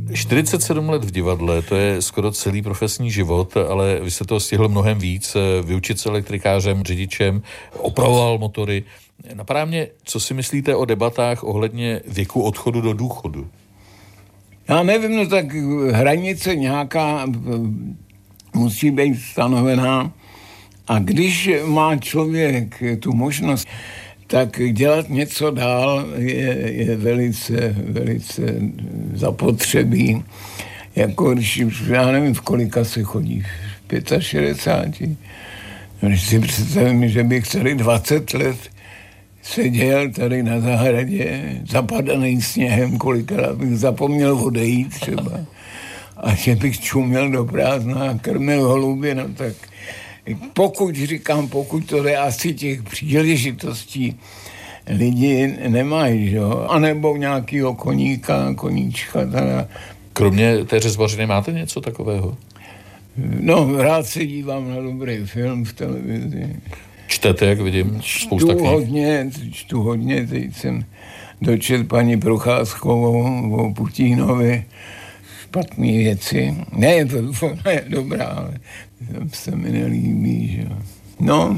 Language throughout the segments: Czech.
47 let v divadle, to je skoro celý profesní život, ale vy jste toho stihl mnohem víc, vyučit se elektrikářem, řidičem, opravoval motory. Napadá mě, co si myslíte o debatách ohledně věku odchodu do důchodu? Já nevím, no tak hranice nějaká musí být stanovená a když má člověk tu možnost, tak dělat něco dál je velice zapotřebí. Jako když, já nevím, v kolika se chodí, v 65. Když si představím, že bych celý 20 let seděl tady na zahradě, zapadaný sněhem, kolikrát bych zapomněl odejít třeba. A že bych čuměl do prázdna a krmil holuby, no tak pokud to jde, asi těch příležitostí lidi nemají, jo? A nebo nějakýho koníčka. Teda. Kromě té řezbařiny máte něco takového? No, rád se dívám na dobrý film v televizi. Čtete, jak vidím, spousta knih? Čtu hodně, teď jsem dočet paní Procházkovou o Putínovi, špatný věci. Ne, ona je dobrá, ale se mi nelíbí, že. No,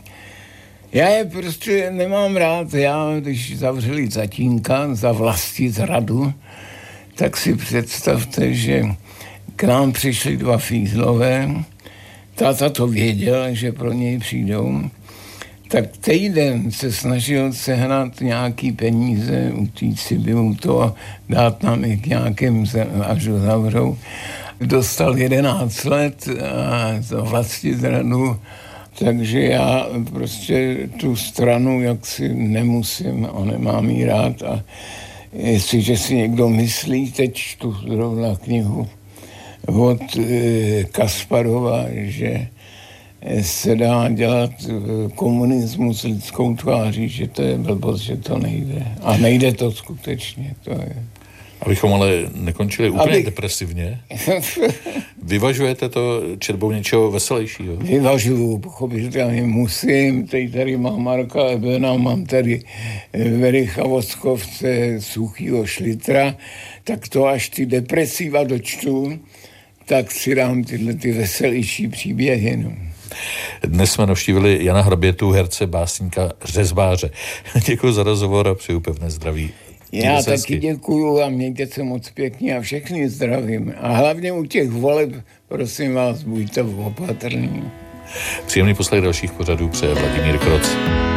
já je prostě nemám rád. Já, když zavřeli Zatínka za vlastizradu, tak si představte, že k nám přišli 2 fízlové, táta to věděl, že pro něj přijdou, tak týden se snažil sehnat nějaký peníze, utít si byl to a dát nám i k nějakým, až ho zavřou. Dostal 11 let a za vlastizradu, takže já prostě tu stranu jaksi nemusím a nemám jí rád. A jestliže si někdo myslí, teď čtu zrovna knihu od Kasparova, že se dá dělat komunismus lidskou tváří, že to je blbost, že to nejde. A nejde to skutečně, to je. Abychom ale nekončili úplně depresivně. Vyvažujete to četbou něčeho veselějšího? Vyvažuju, pochopitelně musím. Teď tady mám Marka Ebena, mám tady Vericha Voskovce, Suchýho Šlitra, tak to až ty depresiva dočtu, tak si dám tyhle ty veselější příběhy. No. Dnes jsme navštívili Jana Hrabětu, herce, básníka, řezbáře. Děkuji za rozhovor a přeju pevné zdraví. Já taky děkuju a mějte se moc pěkně a všechny zdravím. A hlavně u těch voleb, prosím vás, buďte opatrní. Příjemný poslech dalších pořadů přeje Vladimír Kroc.